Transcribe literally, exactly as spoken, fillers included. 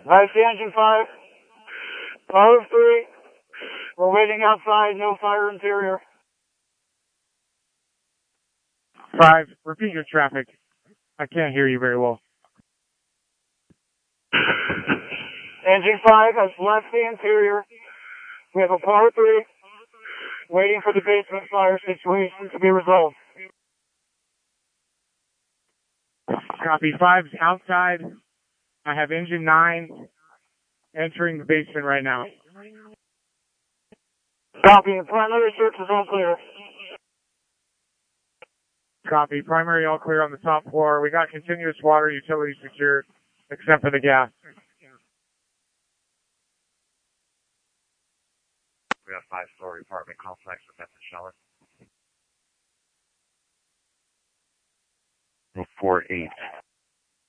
I see engine five. Power of three. We're waiting outside, no fire interior. Five, repeat your traffic. I can't hear you very well. Engine five has left the interior. We have a power three, waiting for the basement fire situation to be resolved. Copy. Five's outside. I have engine nine entering the basement right now. Copy. Primary search is all clear. Copy. Primary all clear on the top floor. We got continuous water utilities secured, except for the gas. We got five-story apartment complex with that shower. four eight.